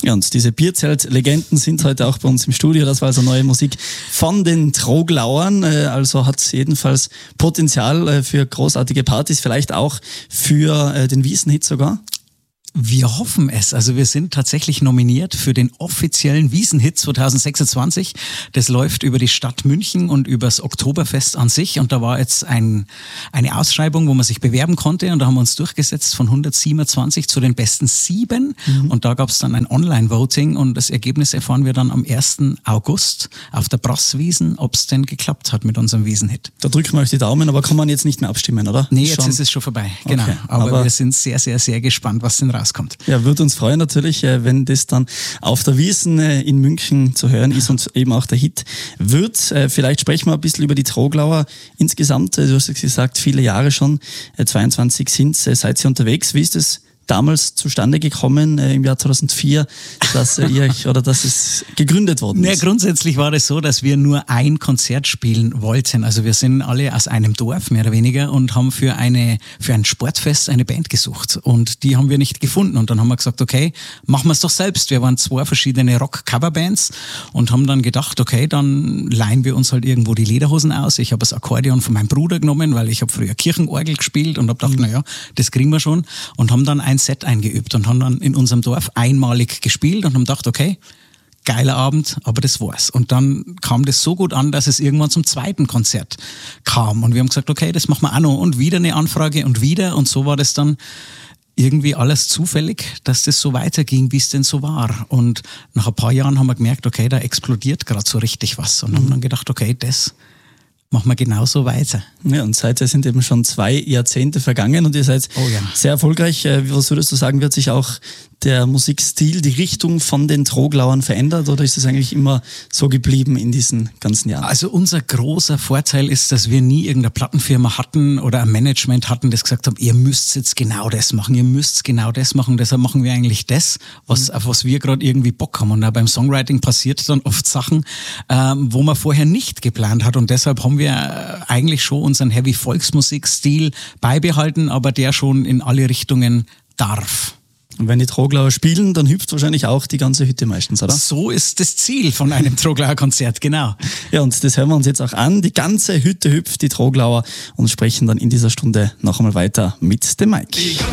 Ja, und diese Bierzelt-Legenden sind heute auch bei uns im Studio. Das war also neue Musik von den Troglauern. Also hat es jedenfalls Potenzial für großartige Partys, vielleicht auch für den Wiesenhit sogar. Wir hoffen es. Also wir sind tatsächlich nominiert für den offiziellen Wiesenhit 2026. Das läuft über die Stadt München und übers Oktoberfest an sich. Und da war jetzt eine Ausschreibung, wo man sich bewerben konnte. Und da haben wir uns durchgesetzt von 127 zu den besten 7. Und da gab es dann ein Online-Voting. Und das Ergebnis erfahren wir dann am 1. August auf der Brasswiesen, ob es denn geklappt hat mit unserem Wiesenhit. Da drücken wir euch die Daumen, aber kann man jetzt nicht mehr abstimmen, oder? Nee, jetzt ist es schon vorbei. Genau. Okay, aber wir sind sehr, sehr, sehr gespannt, was denn rauskommt. Ja, würde uns freuen natürlich, wenn das dann auf der Wiesn in München zu hören ist und eben auch der Hit wird. Vielleicht sprechen wir ein bisschen über die Troglauer insgesamt. Du hast gesagt, viele Jahre schon, 22 seid ihr unterwegs. Wie ist es damals zustande gekommen, im Jahr 2004, dass es gegründet worden ist? Grundsätzlich war es so, dass wir nur ein Konzert spielen wollten. Also wir sind alle aus einem Dorf, mehr oder weniger, und haben für ein Sportfest eine Band gesucht. Und die haben wir nicht gefunden. Und dann haben wir gesagt, okay, machen wir es doch selbst. Wir waren 2 verschiedene Rock-Coverbands und haben dann gedacht, okay, dann leihen wir uns halt irgendwo die Lederhosen aus. Ich habe das Akkordeon von meinem Bruder genommen, weil ich habe früher Kirchenorgel gespielt und habe gedacht, naja, das kriegen wir schon. Und haben dann ein Set eingeübt und haben dann in unserem Dorf einmalig gespielt und haben gedacht, okay, geiler Abend, aber das war's. Und dann kam das so gut an, dass es irgendwann zum 2. Konzert kam. Und wir haben gesagt, okay, das machen wir auch noch. Und wieder eine Anfrage und wieder. Und so war das dann irgendwie alles zufällig, dass das so weiterging, wie es denn so war. Und nach ein paar Jahren haben wir gemerkt, okay, da explodiert gerade so richtig was. Und haben dann gedacht, okay, das machen wir genauso weiter. Ja, und seither sind eben schon 2 Jahrzehnte vergangen und ihr seid sehr erfolgreich. Was würdest du sagen, wird sich auch der Musikstil, die Richtung von den Troglauern verändert oder ist es eigentlich immer so geblieben in diesen ganzen Jahren? Also unser großer Vorteil ist, dass wir nie irgendeine Plattenfirma hatten oder ein Management hatten, das gesagt hat, ihr müsst jetzt genau das machen, ihr müsst genau das machen. Deshalb machen wir eigentlich das, auf was wir gerade irgendwie Bock haben. Und auch beim Songwriting passiert dann oft Sachen, wo man vorher nicht geplant hat. Und deshalb haben wir eigentlich schon unseren Heavy-Volksmusik-Stil beibehalten, aber der schon in alle Richtungen darf. Und wenn die Troglauer spielen, dann hüpft wahrscheinlich auch die ganze Hütte meistens, oder? So ist das Ziel von einem Troglauer-Konzert, genau. Ja, und das hören wir uns jetzt auch an. Die ganze Hütte hüpft, die Troglauer, und sprechen dann in dieser Stunde noch einmal weiter mit dem Mike.